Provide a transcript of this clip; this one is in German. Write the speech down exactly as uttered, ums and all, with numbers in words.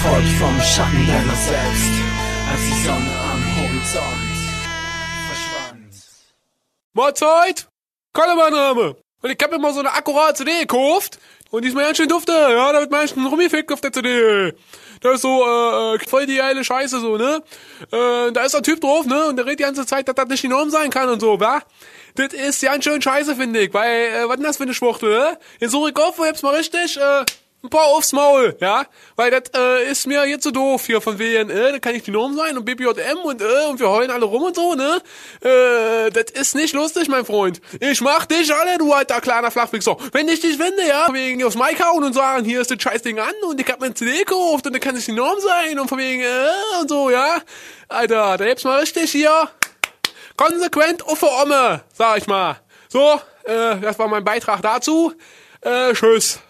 verfolgt vom Schatten deiner selbst, als die Sonne am Horizont verschwand. Mahlzeit! Kalle mein Name! Und ich hab mir mal so eine akkurate C D gekauft und die ist mir ganz schön dufte, ja, da wird meistens rumgefickt auf der C D. Das ist so, äh, voll die geile Scheiße so, ne? Äh, da ist ein Typ drauf, ne? Und der redet die ganze Zeit, dass das nicht die Norm sein kann und so, wa? Das ist ganz schön scheiße, finde ich, weil, äh, was ist das für eine Schwuchtel, ne? Jetzt suche ich auf, hab's mal richtig, äh, ein paar aufs Maul, ja? Weil das, äh, ist mir jetzt so doof hier von wegen, äh, da kann ich die Norm sein und B P J M und, äh, und wir heulen alle rum und so, ne? Äh, das ist nicht lustig, mein Freund. Ich mach dich alle, du alter kleiner Flachwichser. Wenn ich dich finde, ja, von wegen aufs Mic hauen und sagen, hier ist das Scheißding an und ich hab mir ein C D gekauft und dann kann es die Norm sein und von wegen, äh, und so, ja? Alter, da hebt's mal richtig hier konsequent auf der Omme, sag ich mal. So, äh, das war mein Beitrag dazu. Äh, tschüss.